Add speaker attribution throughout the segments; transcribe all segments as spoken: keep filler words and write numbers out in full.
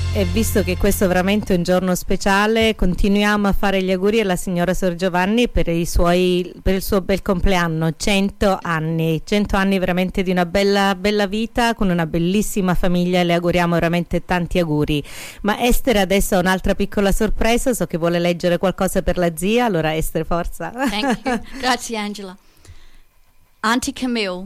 Speaker 1: E visto che questo è veramente un giorno speciale, continuiamo a fare gli auguri alla signora Sor Giovanni per i suoi, per il suo bel compleanno, cento anni, cento anni veramente di una bella, bella vita con una bellissima famiglia, le auguriamo veramente tanti auguri. Ma Esther adesso ha un'altra piccola sorpresa, so che vuole leggere qualcosa per la zia, allora Esther, forza.
Speaker 2: Thank you. Grazie Angela. Auntie Camille,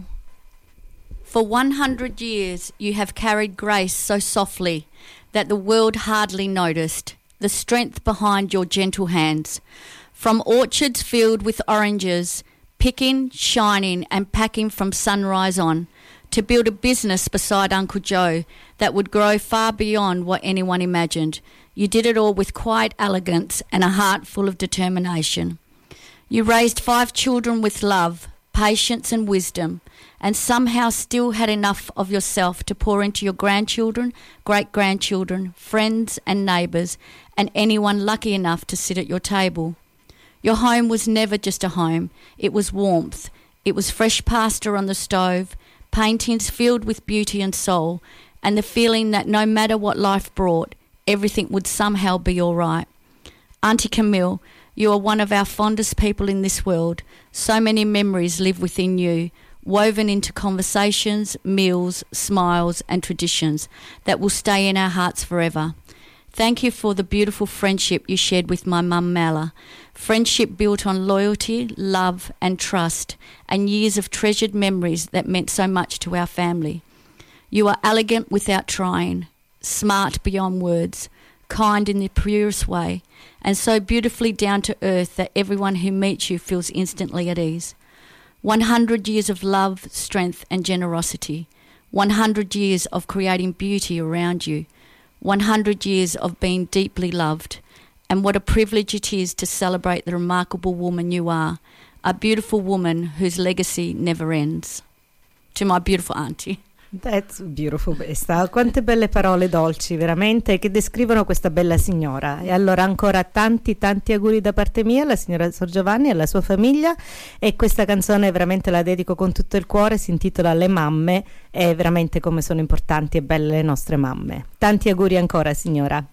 Speaker 2: for one hundred years you have carried grace so softly that the world hardly noticed, the strength behind your gentle hands. From orchards filled with oranges, picking, shining and packing from sunrise on, to build a business beside Uncle Joe that would grow far beyond what anyone imagined. You did it all with quiet elegance and a heart full of determination. You raised five children with love, patience and wisdom, and somehow still had enough of yourself to pour into your grandchildren, great-grandchildren, friends and neighbours, and anyone lucky enough to sit at your table. Your home was never just a home. It was warmth. It was fresh pasta on the stove, paintings filled with beauty and soul, and the feeling that no matter what life brought, everything would somehow be all right. Auntie Camille, you are one of our fondest people in this world. So many memories live within you, woven into conversations, meals, smiles and traditions that will stay in our hearts forever. Thank you for the beautiful friendship you shared with my mum Mala. Friendship built on loyalty, love and trust, and years of treasured memories that meant so much to our family. You are elegant without trying, smart beyond words, kind in the purest way, and so beautifully down to earth that everyone who meets you feels instantly at ease. one hundred years of love, strength and generosity. one hundred years of creating beauty around you. one hundred years of being deeply loved. And what a privilege it is to celebrate the remarkable woman you are, a beautiful woman whose legacy never ends. To my beautiful auntie.
Speaker 1: That's beautiful, Besta. Quante belle parole dolci, veramente, che descrivono questa bella signora. E allora ancora tanti tanti auguri da parte mia alla signora Sor Giovanni e alla sua famiglia, e questa canzone veramente la dedico con tutto il cuore, si intitola Le mamme, e veramente come sono importanti e belle le nostre mamme. Tanti auguri ancora, signora.